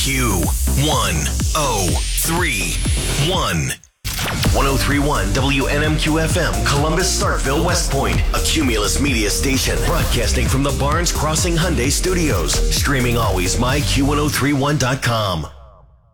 Q1031. 1031 WNMQ-FM, Columbus, Starkville, West Point, a Cumulus media station, broadcasting from the Barnes Crossing Hyundai Studios, streaming always myQ1031.com.